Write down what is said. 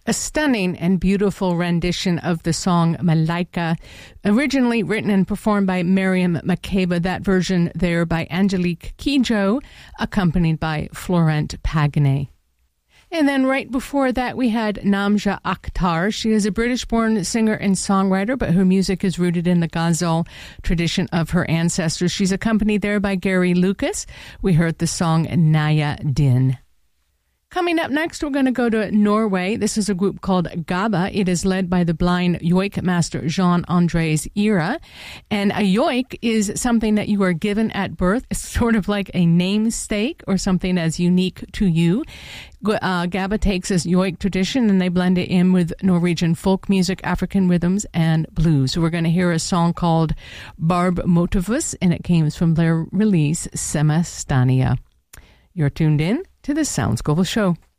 A stunning and beautiful rendition of the song Malaika, originally written and performed by Miriam Makeba, that version there by Angelique Kidjo, accompanied by Florent Pagane. And then right before that, we had Namja Akhtar. She is a British-born singer and songwriter, but her music is rooted in the ghazal tradition of her ancestors. She's accompanied there by Gary Lucas. We heard the song Naya Din. Coming up next, we're going to go to Norway. This is a group called Gaba. It is led by the blind yoik master Jean-Andres Ira. And a yoik is something that you are given at birth. It's sort of like a namesake or something as unique to you. Gaba takes this yoik tradition and they blend it in with Norwegian folk music, African rhythms, and blues. So we're going to hear a song called Barb Motivus, and it came from their release, Semestania. You're tuned in to the Sounds Global Show.